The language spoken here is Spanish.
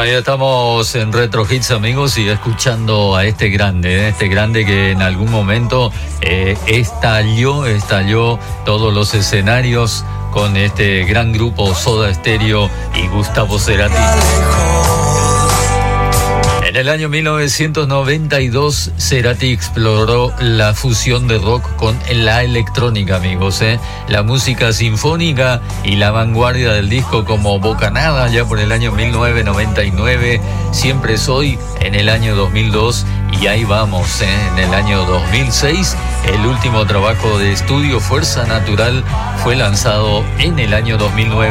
Bueno, ya estamos en Retro Hits, amigos, y escuchando a este grande que en algún momento estalló todos los escenarios con este gran grupo Soda Stereo y Gustavo Cerati. En el año 1992, Cerati exploró la fusión de rock con la electrónica, amigos. La música sinfónica y la vanguardia del disco como Bocanada, ya por el año 1999, Siempre Soy en el año 2002, y ahí vamos, en el año 2006, el último trabajo de estudio, Fuerza Natural, fue lanzado en el año 2009.